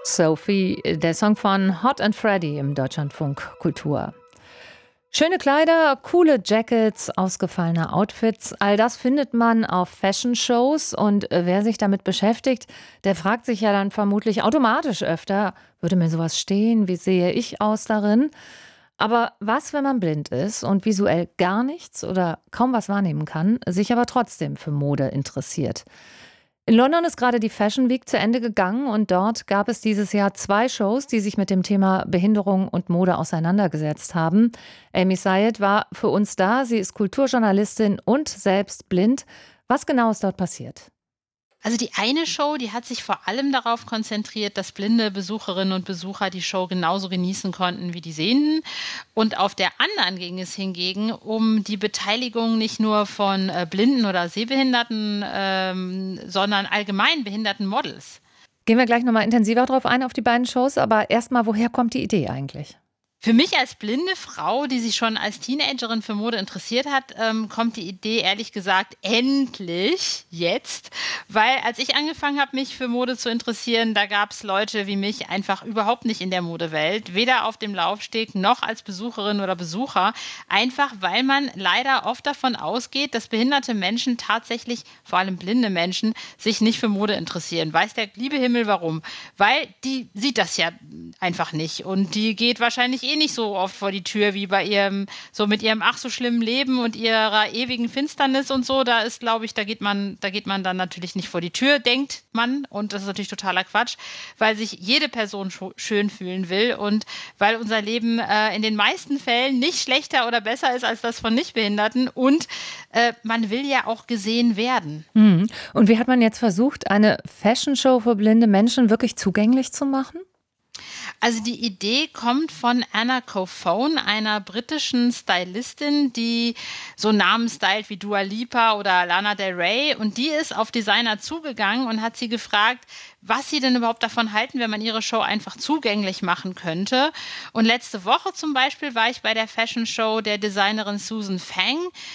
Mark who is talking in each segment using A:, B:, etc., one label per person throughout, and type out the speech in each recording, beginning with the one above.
A: Sophie, der Song von Hot and Freddy im Deutschlandfunk Kultur. Schöne Kleider, coole Jackets, ausgefallene Outfits, all das findet man auf Fashion-Shows und wer sich damit beschäftigt, der fragt sich ja dann vermutlich automatisch öfter, würde mir sowas stehen, wie sehe ich aus darin? Aber was, wenn man blind ist und visuell gar nichts oder kaum was wahrnehmen kann, sich aber trotzdem für Mode interessiert? In London ist gerade die Fashion Week zu Ende gegangen und dort gab es dieses Jahr 2 Shows, die sich mit dem Thema Behinderung und Mode auseinandergesetzt haben. Amy Syed war für uns da. Sie ist Kulturjournalistin und selbst blind. Was genau ist dort passiert?
B: Also die eine Show, die hat sich vor allem darauf konzentriert, dass blinde Besucherinnen und Besucher die Show genauso genießen konnten wie die Sehenden. Und auf der anderen ging es hingegen um die Beteiligung nicht nur von blinden oder sehbehinderten, sondern allgemein behinderten Models.
A: Gehen wir gleich nochmal intensiver drauf ein, auf die beiden Shows. Aber erstmal, woher kommt die Idee eigentlich?
B: Für mich als blinde Frau, die sich schon als Teenagerin für Mode interessiert hat, kommt die Idee ehrlich gesagt endlich jetzt. Weil als ich angefangen habe, mich für Mode zu interessieren, da gab es Leute wie mich einfach überhaupt nicht in der Modewelt. Weder auf dem Laufsteg noch als Besucherin oder Besucher. Einfach weil man leider oft davon ausgeht, dass behinderte Menschen tatsächlich, vor allem blinde Menschen, sich nicht für Mode interessieren. Weiß der liebe Himmel warum? Weil die sieht das ja einfach nicht. Und die geht wahrscheinlich nicht so oft vor die Tür wie bei ihrem, so mit ihrem ach so schlimmen Leben und ihrer ewigen Finsternis und so. Da ist, glaube ich, da geht man dann natürlich nicht vor die Tür, denkt man. Und das ist natürlich totaler Quatsch, weil sich jede Person schön fühlen will und weil unser Leben in den meisten Fällen nicht schlechter oder besser ist als das von Nichtbehinderten. Und man will ja auch gesehen werden.
A: Und wie hat man jetzt versucht, eine Fashion-Show für blinde Menschen wirklich zugänglich zu machen?
B: Also die Idee kommt von Anna Cofone, einer britischen Stylistin, die so Namen stylt wie Dua Lipa oder Lana Del Rey. Und die ist auf Designer zugegangen und hat sie gefragt, was sie denn überhaupt davon halten, wenn man ihre Show einfach zugänglich machen könnte. Und letzte Woche zum Beispiel war ich bei der Fashion Show der Designerin Susan Fang.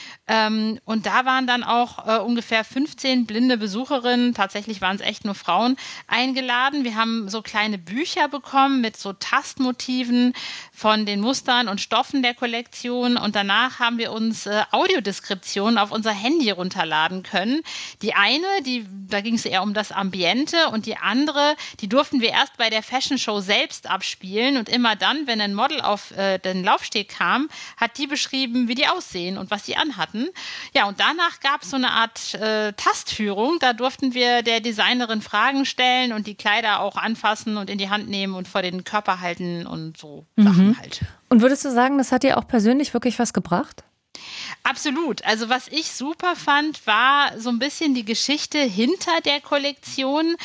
B: Und da waren dann auch ungefähr 15 blinde Besucherinnen, tatsächlich waren es echt nur Frauen, eingeladen. Wir haben so kleine Bücher bekommen mit so Tastmotiven von den Mustern und Stoffen der Kollektion. Und danach haben wir uns Audiodeskriptionen auf unser Handy runterladen können. Die eine, da ging es eher um das Ambiente, und die andere, die durften wir erst bei der Fashion Show selbst abspielen. Und immer dann, wenn ein Model auf den Laufsteg kam, hat die beschrieben, wie die aussehen und was sie anhatten. Ja, und danach gab es so eine Art Tastführung. Da durften wir der Designerin Fragen stellen und die Kleider auch anfassen und in die Hand nehmen und vor den Körper halten und so Sachen halt.
A: Und würdest du sagen, das hat dir auch persönlich wirklich was gebracht?
B: Absolut. Also was ich super fand, war so ein bisschen die Geschichte hinter der Kollektion.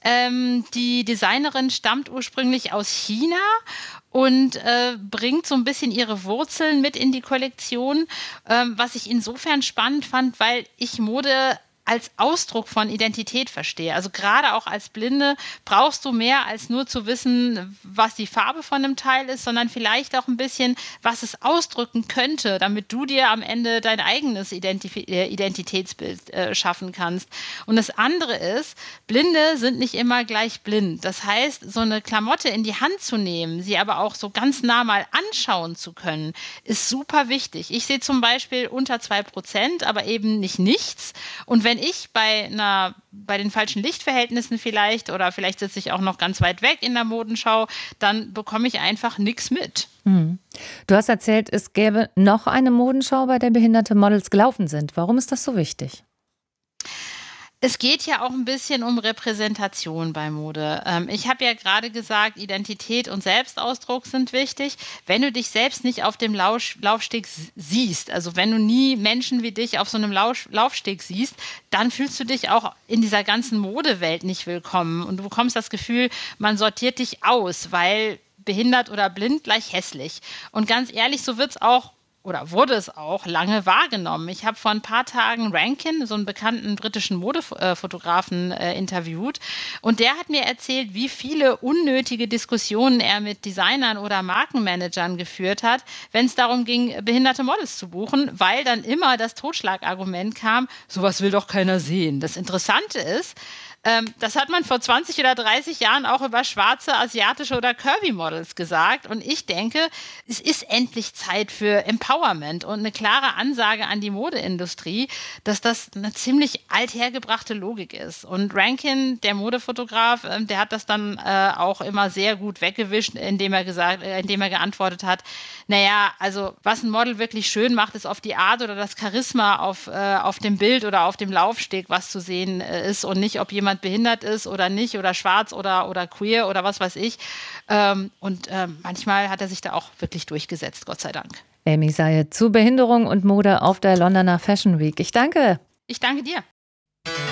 B: Die Designerin stammt ursprünglich aus China und bringt so ein bisschen ihre Wurzeln mit in die Kollektion, was ich insofern spannend fand, weil ich Mode als Ausdruck von Identität verstehe. Also gerade auch als Blinde brauchst du mehr als nur zu wissen, was die Farbe von einem Teil ist, sondern vielleicht auch ein bisschen, was es ausdrücken könnte, damit du dir am Ende dein eigenes Identitätsbild schaffen kannst. Und das andere ist, Blinde sind nicht immer gleich blind. Das heißt, so eine Klamotte in die Hand zu nehmen, sie aber auch so ganz nah mal anschauen zu können, ist super wichtig. Ich sehe zum Beispiel unter 2%, aber eben nicht nichts. Und wenn ich bei den falschen Lichtverhältnissen oder vielleicht sitze ich auch noch ganz weit weg in der Modenschau, dann bekomme ich einfach nichts mit.
A: Du hast erzählt, es gäbe noch eine Modenschau, bei der behinderte Models gelaufen sind. Warum ist das so wichtig?
B: Es geht ja auch ein bisschen um Repräsentation bei Mode. Ich habe ja gerade gesagt, Identität und Selbstausdruck sind wichtig. Wenn du dich selbst nicht auf dem Laufsteg siehst, also wenn du nie Menschen wie dich auf so einem Laufsteg siehst, dann fühlst du dich auch in dieser ganzen Modewelt nicht willkommen. Und du bekommst das Gefühl, man sortiert dich aus, weil behindert oder blind gleich hässlich. Und ganz ehrlich, so wird's auch oder wurde es auch lange wahrgenommen. Ich habe vor ein paar Tagen Rankin, so einen bekannten britischen Modefotografen, interviewt. Und der hat mir erzählt, wie viele unnötige Diskussionen er mit Designern oder Markenmanagern geführt hat, wenn es darum ging, behinderte Models zu buchen, weil dann immer das Totschlagargument kam, sowas will doch keiner sehen. Das Interessante ist, Das hat man vor 20 oder 30 Jahren auch über schwarze, asiatische oder Curvy-Models gesagt. Und ich denke, es ist endlich Zeit für Empowerment und eine klare Ansage an die Modeindustrie, dass das eine ziemlich althergebrachte Logik ist. Und Rankin, der Modefotograf, der hat das dann auch immer sehr gut weggewischt, indem er geantwortet hat, naja, also was ein Model wirklich schön macht, ist auf die Art oder das Charisma auf dem Bild oder auf dem Laufsteg, was zu sehen ist und nicht, ob jemand behindert ist oder nicht oder schwarz oder queer oder was weiß ich. Manchmal hat er sich da auch wirklich durchgesetzt, Gott sei Dank.
A: Amy Zayed zu Behinderung und Mode auf der Londoner Fashion Week. Ich danke.
B: Ich danke dir.